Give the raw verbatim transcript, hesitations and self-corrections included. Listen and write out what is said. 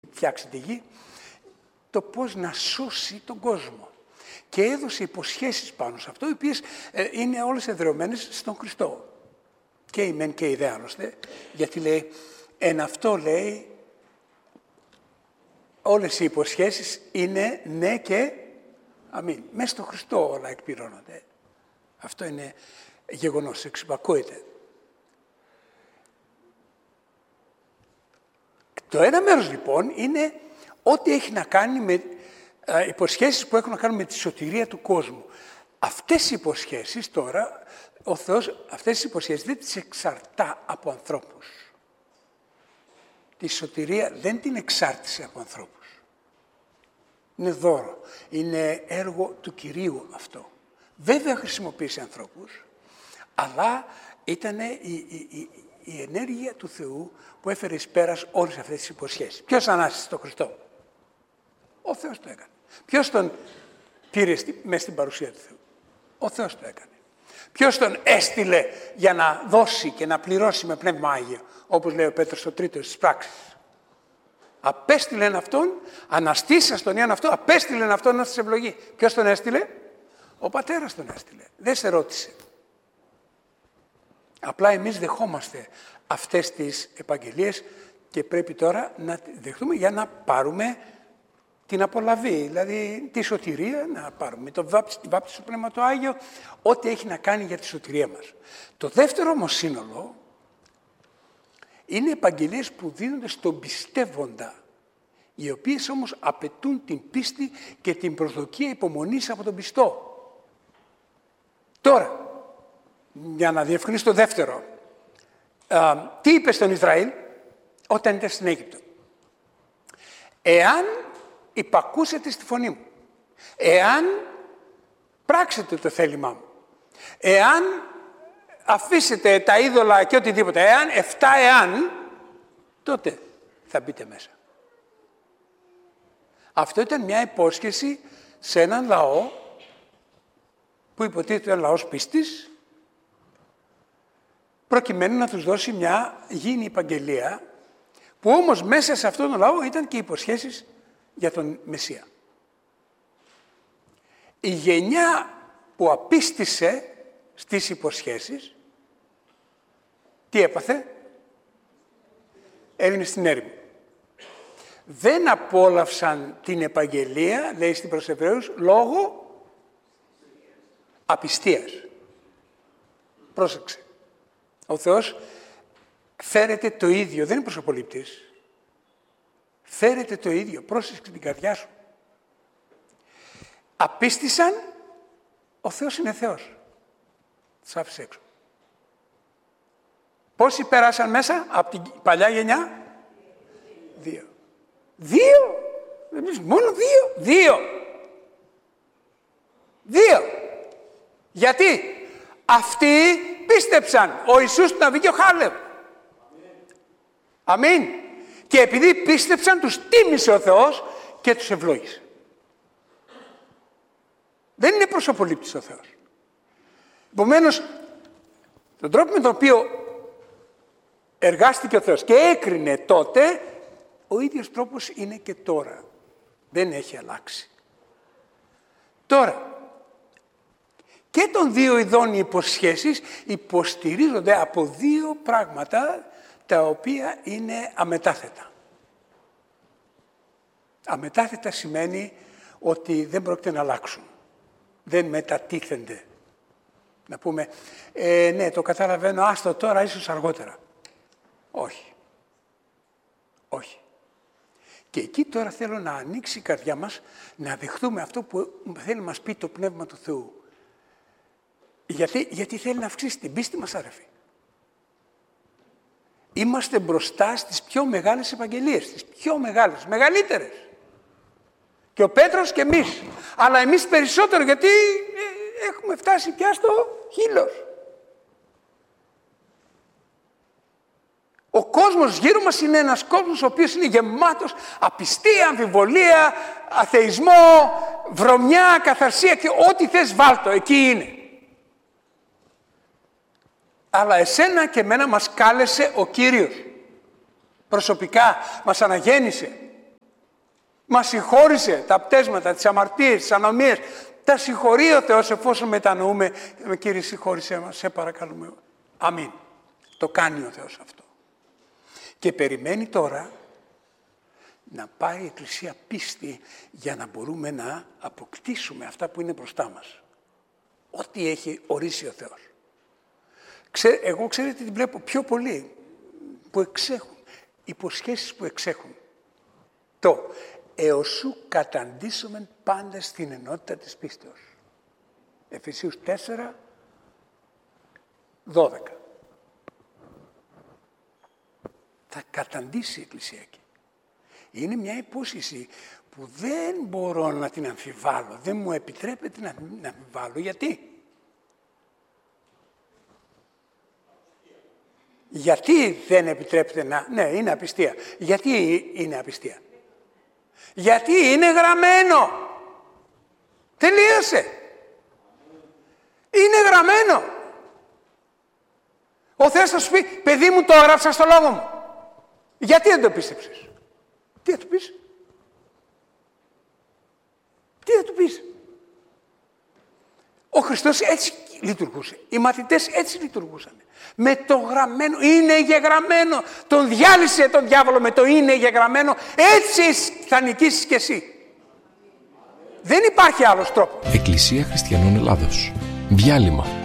φτιάξει τη γη, το πώς να σώσει τον κόσμο. Και έδωσε υποσχέσεις πάνω σε αυτό, οι οποίες ε, είναι όλες εδρεωμένες στον Χριστό. Και η μεν και η δε άλλωστε, γιατί λέει, εν αυτό λέει, όλες οι υποσχέσεις είναι ναι και αμήν. Μέσα στο Χριστό όλα εκπληρώνονται. Αυτό είναι γεγονός, εξυπακούεται. Το ένα μέρος λοιπόν είναι ό,τι έχει να κάνει με ε, υποσχέσεις που έχουν να κάνουν με τη σωτηρία του κόσμου. Αυτές οι υποσχέσεις τώρα, ο Θεός αυτές τις υποσχέσεις δεν τις εξαρτά από ανθρώπους. Τη σωτηρία δεν την εξάρτησε από ανθρώπους. Είναι δώρο. Είναι έργο του Κυρίου αυτό. Βέβαια χρησιμοποίησε ανθρώπους, αλλά ήταν η, η, η, η ενέργεια του Θεού που έφερε εις πέρας όλες αυτές τις υποσχέσεις. Ποιος ανάστησε τον Χριστό? Ο Θεός το έκανε. Ποιος τον πήρε μέσα στην παρουσία του Θεού? Ο Θεός το έκανε. Ποιος τον έστειλε για να δώσει και να πληρώσει με Πνεύμα Άγιο, όπως λέει ο Πέτρος στο τρίτο στις πράξεις? Απέστειλεν αυτόν, αναστήσας τον Ιωάννη αυτό, απέστειλεν αυτόν να σας ευλογεί. Ποιος τον έστειλε? Ο Πατέρας τον έστειλε. Δεν σε ρώτησε. Απλά εμείς δεχόμαστε αυτές τις επαγγελίες και πρέπει τώρα να τις δεχτούμε για να πάρουμε την απολαβή, δηλαδή τη σωτηρία, να πάρουμε το βάπτιση, τη βάπτιση του Πνεύμα το Άγιο, ό,τι έχει να κάνει για τη σωτηρία μας. Το δεύτερο όμως σύνολο είναι επαγγελίες που δίνονται στον πιστεύοντα, οι οποίες όμως απαιτούν την πίστη και την προσδοκία υπομονής από τον πιστό. Τώρα, για να διευκρινίσω το δεύτερο, α, τι είπε στον Ισραήλ όταν ήταν στην Αίγυπτο? Εάν υπακούσετε στη φωνή μου, εάν πράξετε το θέλημά μου, εάν αφήσετε τα είδωλα και οτιδήποτε, εάν, εφτά εάν, τότε θα μπείτε μέσα. Αυτό ήταν μια υπόσχεση σε έναν λαό που υποτίθεται ήταν λαός πίστης, προκειμένου να τους δώσει μια γήινη επαγγελία, που όμως μέσα σε αυτόν τον λαό ήταν και υποσχέσεις για τον Μεσσία. Η γενιά που απίστησε στις υποσχέσεις, τι έπαθε? Έμεινε στην έρημο. Δεν απόλαυσαν την επαγγελία, λέει στην προς Εβραίους, λόγω απιστίας. Πρόσεξε. Ο Θεός φέρεται το ίδιο, δεν είναι προσωπολήπτης. Φέρεται το ίδιο, πρόσεξε την καρδιά σου. Απίστησαν, ο Θεός είναι Θεός. Τους άφησε έξω. Πόσοι πέρασαν μέσα από την παλιά γενιά? Δύο. Δύο. Εμείς μόνο δύο. Δύο. Δύο. Γιατί? Αυτοί πίστεψαν. Ο Ιησούς του Ναβί και ο Χάλευ. Αμήν. Και επειδή πίστεψαν, τους τίμησε ο Θεός και τους ευλόγησε. Δεν είναι προσωπολήπτης ο Θεός. Επομένως, τον τρόπο με τον οποίο εργάστηκε ο Θεός και έκρινε τότε, ο ίδιος τρόπος είναι και τώρα. Δεν έχει αλλάξει. Τώρα, και των δύο ειδών οι υποσχέσεις υποστηρίζονται από δύο πράγματα τα οποία είναι αμετάθετα. Αμετάθετα σημαίνει ότι δεν πρόκειται να αλλάξουν. Δεν μετατίθενται. Να πούμε, ε, ναι, το καταλαβαίνω, άστο τώρα, ίσως αργότερα. Όχι. Όχι. Και εκεί τώρα θέλω να ανοίξει η καρδιά μας, να δεχτούμε αυτό που θέλει να μας πει το Πνεύμα του Θεού. Γιατί, γιατί θέλει να αυξήσει την πίστη μας, άρεφη. Είμαστε μπροστά στις πιο μεγάλες επαγγελίες, στις πιο μεγάλες, μεγαλύτερες. Και ο Πέτρος και εμείς. Αλλά εμείς περισσότερο, γιατί ε, έχουμε φτάσει πια στο χείλος. Ο κόσμος γύρω μας είναι ένας κόσμος ο οποίος είναι γεμάτος απιστία, αμφιβολία, αθεισμό, βρωμιά, καθαρσία και ό,τι θες βάλτο, εκεί είναι. Αλλά εσένα και εμένα μας κάλεσε ο Κύριος. Προσωπικά μας αναγέννησε. Μας συγχώρησε τα πτέσματα, τις αμαρτίες, τις ανομίες. Τα συγχωρεί ο Θεός εφόσον μετανοούμε. Κύριε, συγχώρησέ μας, σε παρακαλούμε. Αμήν. Το κάνει ο Θεός αυτό. Και περιμένει τώρα να πάει η Εκκλησία πίστη για να μπορούμε να αποκτήσουμε αυτά που είναι μπροστά μας. Ό,τι έχει ορίσει ο Θεός. Ξέ, εγώ ξέρετε τι βλέπω πιο πολύ που εξέχουν. Υποσχέσεις που εξέχουν. Το έως σου καταντήσομεν πάντα στην ενότητα της πίστεως. Εφεσίους τέσσερα, δώδεκα. Θα καταντήσει η Εκκλησία εκεί. Είναι μια υπόσχεση που δεν μπορώ να την αμφιβάλλω. Δεν μου επιτρέπεται να την αμφιβάλλω. Γιατί? Γιατί δεν επιτρέπεται να... Ναι, είναι απιστία. Γιατί είναι απιστία? Γιατί είναι γραμμένο. Τελείωσε. Είναι γραμμένο. Ο Θεός θα σου πει, παιδί μου, το έγραψα στο λόγο μου. Γιατί δεν το πίστεψες? Τι θα του πεις? Τι θα του πεις? Ο Χριστός έτσι λειτουργούσε. Οι μαθητές έτσι λειτουργούσαν. Με το γραμμένο, είναι γεγραμμένο. Τον διάλυσε τον διάβολο με το είναι γεγραμμένο. Έτσι θα νικήσεις κι εσύ. Δεν υπάρχει άλλος τρόπος. Εκκλησία Χριστιανών Ελλάδος. Διάλειμμα.